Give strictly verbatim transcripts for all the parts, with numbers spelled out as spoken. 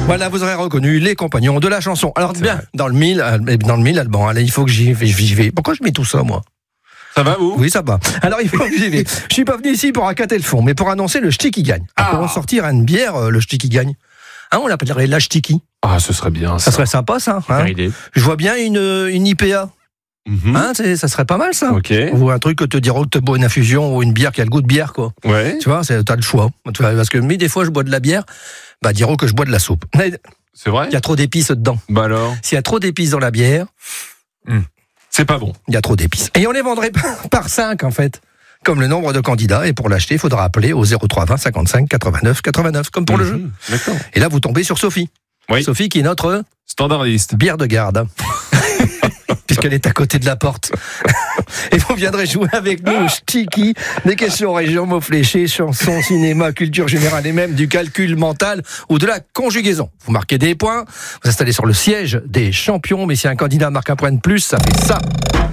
Voilà, vous aurez reconnu les compagnons de la chanson. Alors C'est bien, vrai. dans le mille, euh, dans le mille, Alban, allez, il faut que j'y vais, j'y vais. Pourquoi je mets tout ça, moi ? Ça va, vous ? Oui, ça va. Alors, il faut que j'y vais. Je suis pas venu ici pour accater le fond, mais pour annoncer le ch'ti qui gagne. Ah. Pour sortir une bière, euh, le ch'ti qui gagne. Hein, on l'appellerait la ch'tiki. Ah, ce serait bien, Ça ça. serait sympa, ça. Hein. idée. Je vois bien une, une I P A. Mhm. Hein, c'est- ça serait pas mal, ça. Ok. Ou un truc que te dira que tu bois une infusion ou une bière qui a le goût de bière, quoi. Ouais. Tu vois, c'est, t'as le choix. Tu vois, parce que, mais des fois, je bois de la bière, bah, diront que je bois de la soupe. Il C'est vrai ? y a trop d'épices dedans. Bah alors ? S'il y a trop d'épices dans la bière, C'est pas bon. il y a trop d'épices. Et on les vendrait par cinq, en fait. Comme le nombre de candidats. Et pour l'acheter, il faudra appeler au zéro trois vingt cinquante-cinq quatre-vingt-neuf quatre-vingt-neuf, comme pour le jeu. Mhm. D'accord. Et là, vous tombez sur Sophie. Oui. Sophie qui est notre Standardiste. bière de garde. Puisqu'elle est à côté de la porte. Et vous viendrez jouer avec nous au Ch'tiki, des questions région, mots fléchés, chansons, cinéma, culture générale et même du calcul mental ou de la conjugaison. Vous marquez des points, vous installez sur le siège des champions, mais si un candidat marque un point de plus, ça fait ça.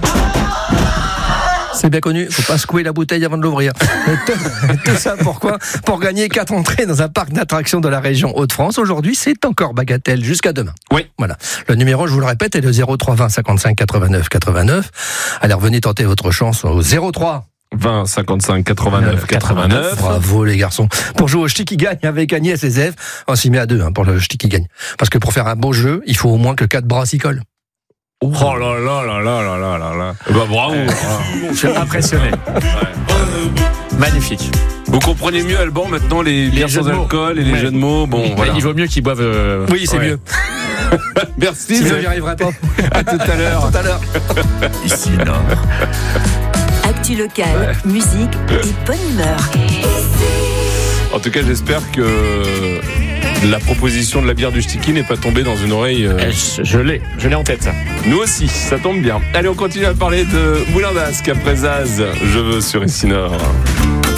C'est bien connu, faut pas secouer la bouteille avant de l'ouvrir. Et tout, tout ça pourquoi ? Pour gagner quatre entrées dans un parc d'attractions de la région Hauts-de-France. Aujourd'hui, c'est encore bagatelle jusqu'à demain. Oui. Voilà. Le numéro, je vous le répète, est le zéro trois vingt cinquante-cinq quatre-vingt-neuf quatre-vingt-neuf. Alors venez tenter votre chance au zéro trois vingt cinquante-cinq quatre-vingt-neuf quatre-vingt-neuf. Bravo les garçons. Pour jouer au ch'ti qui gagne avec Agnès et Zef, on s'y met à deux hein, pour le ch'ti qui gagne. Parce que pour faire un beau jeu, il faut au moins que quatre bras s'y collent. Oh là là là là là là là là. Bah bravo. Je suis impressionné. Magnifique. Vous comprenez mieux, Alban, maintenant les bières jeux sans de mots. alcool et les Ouais. jeux de mots. Bon, Mais voilà. il vaut mieux qu'ils boivent. euh, Oui, c'est ouais. mieux. Merci. Sinon, Zef. j'y arriverai pas. À tout à l'heure. Tout à l'heure. Ici Nord. Actu locale, musique et bonne humeur. En tout cas, j'espère que la proposition de la bière du Ch'tiki n'est pas tombée dans une oreille. euh, Eh, Je, je l'ai, je l'ai en tête. Nous aussi, ça tombe bien. Allez, on continue à parler de Moulin d'Ascq après Zaz. Je veux sur Ici Nord.